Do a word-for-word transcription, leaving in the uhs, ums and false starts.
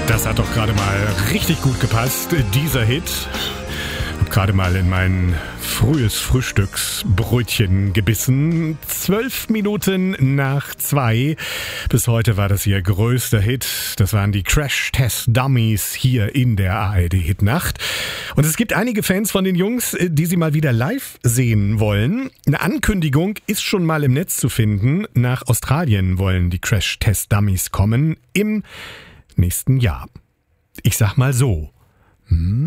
Das hat doch gerade mal richtig gut gepasst, dieser Hit. Hab gerade mal in mein frühes Frühstücksbrötchen gebissen. Zwölf Minuten nach zwei. Bis heute war das ihr größter Hit. Das waren die Crash Test Dummies hier in der A R D-Hitnacht. Und es gibt einige Fans von den Jungs, die sie mal wieder live sehen wollen. Eine Ankündigung ist schon mal im Netz zu finden. Nach Australien wollen die Crash Test Dummies kommen im nächsten Jahr. Ich sag mal so. Hm?